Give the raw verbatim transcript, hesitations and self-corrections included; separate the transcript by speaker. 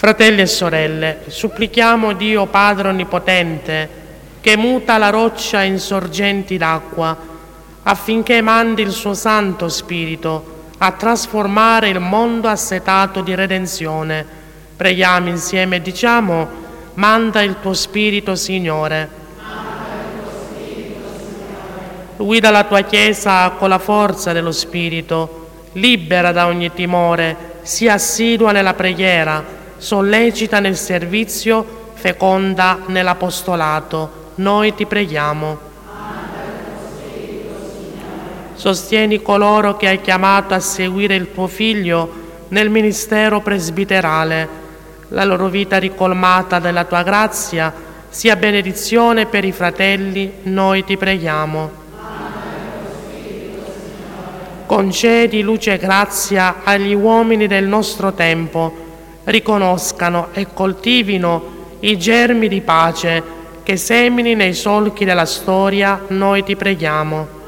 Speaker 1: Fratelli e sorelle, supplichiamo Dio Padre Onnipotente, che muta la roccia in sorgenti d'acqua, affinché mandi il suo Santo Spirito a trasformare il mondo assetato di redenzione. Preghiamo insieme e diciamo: manda il tuo Spirito, Signore. Guida la tua Chiesa con la forza dello Spirito, libera da ogni timore, sia assidua nella preghiera, sollecita nel servizio, feconda nell'apostolato. Noi ti preghiamo. Sostieni coloro che hai chiamato a seguire il tuo Figlio nel ministero presbiterale. La loro vita ricolmata della tua grazia sia benedizione per i fratelli. Noi ti preghiamo. Concedi luce e grazia agli uomini del nostro tempo, riconoscano e coltivino i germi di pace che semini nei solchi della storia. Noi ti preghiamo.